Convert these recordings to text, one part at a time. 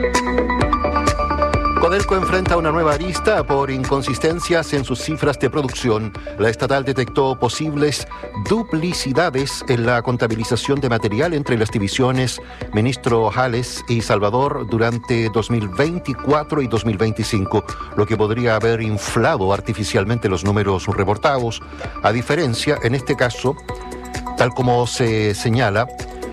Codelco enfrenta una nueva arista por inconsistencias en sus cifras de producción. La estatal detectó posibles duplicidades en la contabilización de material entre las divisiones Ministro Jales y Salvador durante 2024 y 2025, lo que podría haber inflado artificialmente los números reportados. A diferencia, en este caso, tal como se señala,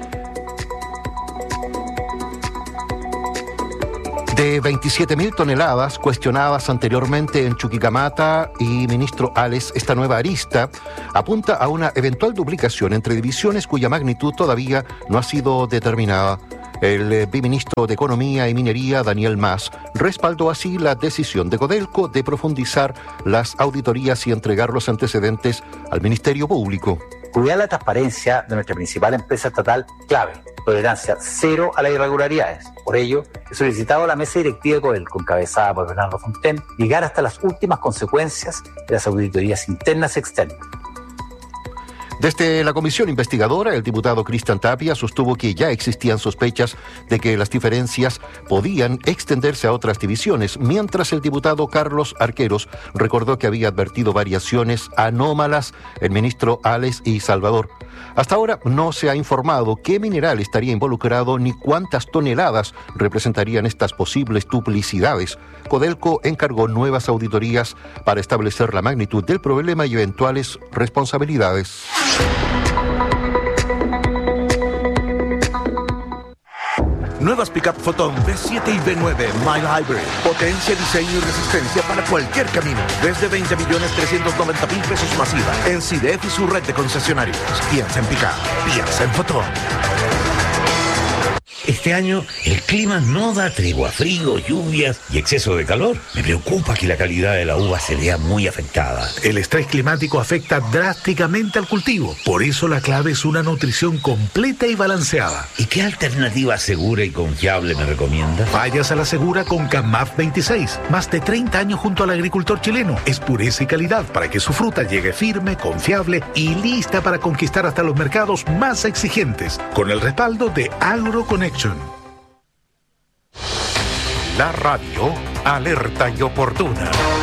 de 27.000 toneladas cuestionadas anteriormente en Chuquicamata y Ministro Ales, esta nueva arista apunta a una eventual duplicación entre divisiones cuya magnitud todavía no ha sido determinada. El viceministro de Economía y Minería, Daniel Mas, respaldó así la decisión de Codelco de profundizar las auditorías y entregar los antecedentes al Ministerio Público. Cuidar la transparencia de nuestra principal empresa estatal, clave. Tolerancia cero a las irregularidades. Por ello, he solicitado a la mesa directiva de Codelco, encabezada por Bernardo Fontaine, llegar hasta las últimas consecuencias de las auditorías internas y externas. Desde la comisión investigadora, el diputado Cristian Tapia sostuvo que ya existían sospechas de que las diferencias podían extenderse a otras divisiones, mientras el diputado Carlos Arqueros recordó que había advertido variaciones anómalas en Ministro Ales y Salvador. Hasta ahora no se ha informado qué mineral estaría involucrado ni cuántas toneladas representarían estas posibles duplicidades. Codelco encargó nuevas auditorías para establecer la magnitud del problema y eventuales responsabilidades. Nuevas Pickup Photon B7 y B9 Mild Hybrid. Potencia, diseño y resistencia para cualquier camino. Desde 20.390.000 pesos masiva. En CIDEF y su red de concesionarios. Piensa en Pickup. Piensa en Photon. Este año el clima no da tregua, frío, lluvias y exceso de calor. Me preocupa que la calidad de la uva se vea muy afectada. El estrés climático afecta drásticamente al cultivo. Por eso la clave es una nutrición completa y balanceada. ¿Y qué alternativa segura y confiable me recomienda? Vayas a la segura con CAMAF 26. Más de 30 años junto al agricultor chileno. Es pureza y calidad para que su fruta llegue firme, confiable y lista para conquistar hasta los mercados más exigentes. Con el respaldo de AgroConnection. La radio alerta y oportuna.